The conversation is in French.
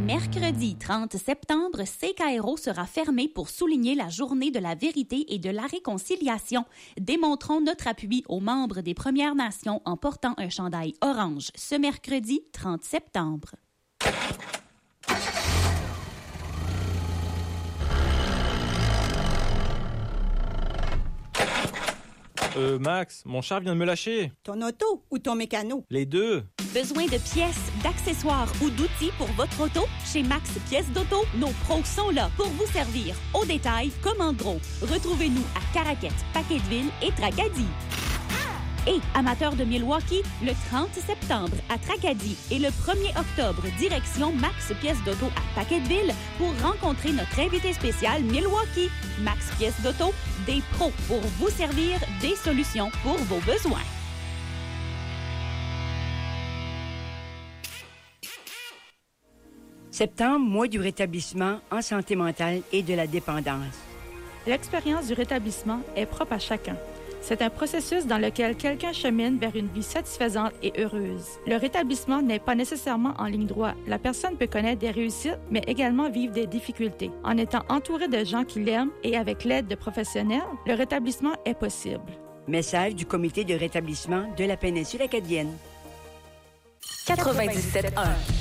Mercredi 30 septembre, CKRO sera fermé pour souligner la journée de la vérité et de la réconciliation. Démontrons notre appui aux membres des Premières Nations en portant un chandail orange ce mercredi 30 septembre. Max, mon char vient de me lâcher. Ton auto ou ton mécano? Les deux. Besoin de pièces, d'accessoires ou d'outils pour votre auto? Chez Max Pièces d'Auto, nos pros sont là pour vous servir au détail comme en gros. Retrouvez-nous à Caraquette, Paquetteville et Tracadie. Et, amateurs de Milwaukee, le 30 septembre à Tracadie et le 1er octobre, direction Max Pièces d'Auto à Paquetteville pour rencontrer notre invité spécial Milwaukee. Max Pièces d'Auto, des pros pour vous servir des solutions pour vos besoins. Septembre, mois du rétablissement en santé mentale et de la dépendance. L'expérience du rétablissement est propre à chacun. C'est un processus dans lequel quelqu'un chemine vers une vie satisfaisante et heureuse. Le rétablissement n'est pas nécessairement en ligne droite. La personne peut connaître des réussites, mais également vivre des difficultés. En étant entouré de gens qui l'aiment et avec l'aide de professionnels, le rétablissement est possible. Message du Comité de rétablissement de la péninsule acadienne. 97.1